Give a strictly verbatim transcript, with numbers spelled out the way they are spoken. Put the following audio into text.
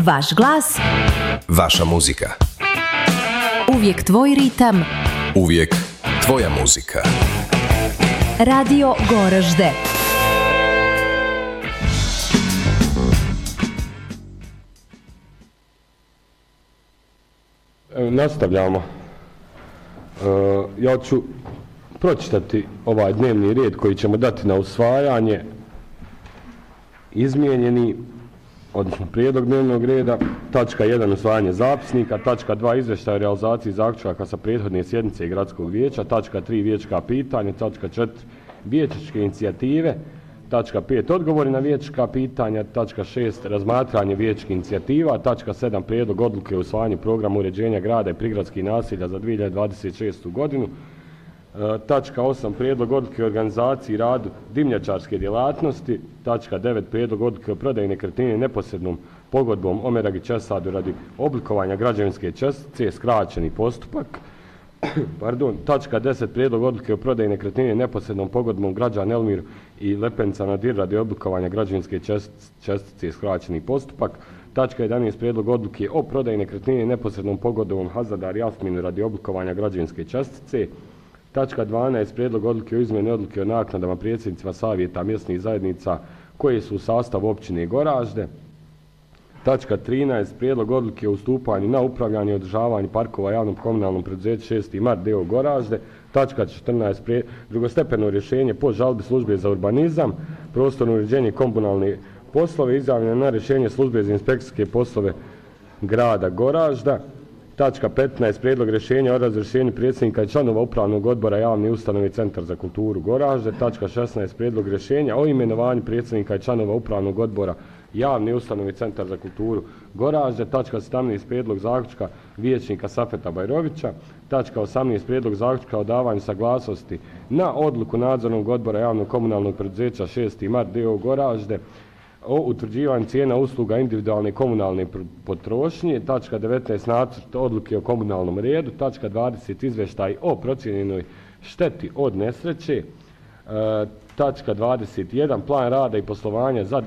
Vaš glas. Vaša muzika. Uvijek tvoj ritam. Uvijek tvoja muzika. Radio Goražde. Nastavljamo. Ja ću pročitati ovaj dnevni red koji ćemo dati na usvajanje. Izmijenjeni, odnosno prijedlog dnevnog reda, tačka jedan usvajanje zapisnika, tačka dva izvještaj o realizaciji zaključaka sa prethodne sjednice gradskog vijeća, tačka tri vijećka pitanja, tačka četiri vijećačke inicijative, tačka pet odgovori na vijećka pitanja, tačka šest razmatranje vijećkih inicijativa, tačka sedam prijedlog odluke o usvajanju programa uređenja grada i prigradskih naselja za dvije hiljade dvadeset šestu godinu, tačka osam prijedlog odluke o organizaciji i radu dimnjačarske djelatnosti, tačka devet prijedlog odluke o prodaji nekretnine neposrednom pogodbom Omeragi Česadu radi oblikovanja građevinske čestice, skraćeni postupak. Pardon, tačka deset prijedlog odluke o prodaji nekretnine neposrednom pogodbom građan Elmir i Lepenca Nadir radi oblikovanja građevinske čestice, skraćeni postupak. Tačka jedanaest prijedlog odluke o prodaji nekretnine neposrednom pogodbom Hazadar Jasmin radi oblikovanja građevinske čestice. Tačka dvanaest prijedlog odluke o izmjeni odluke o naknadama predsjednicima savjeta mjesnih zajednica koje su u sastavu općine Goražde. Tačka trinaest prijedlog odluke o ustupanju na upravljanje i održavanje parkova javnom komunalnom preduzeću šesti mart D O Goražde. Tačka četrnaest drugostepeno rješenje po žalbi službe za urbanizam, prostorno uređenje komunalne poslove izjavljeno na rješenje službe za inspekcijske poslove grada Goražda. Tačka petnaest prijedlog rješenja o razrješenju predsjednika i članova upravnog odbora javne ustanove Centar za kulturu Goražde. Tačka šesnaest prijedlog rješenja o imenovanju predsjednika i članova upravnog odbora javne ustanove Centar za kulturu Goražde. Tačka sedamnaest prijedlog zaključka vijećnika Safeta Bajrovića. Tačka osamnaest prijedlog zaključka o davanju saglasnosti na odluku nadzornog odbora javnog komunalnog preduzeća šesti mart D O Goražde o utvrđivanju cijena usluga individualne komunalne potrošnje. Tačka devetnaest nacrt odluke o komunalnom redu. Tačka dvadeset izvještaj o procijenjenoj šteti od nesreće. E, tačka dvadeset jedan plan rada i poslovanja za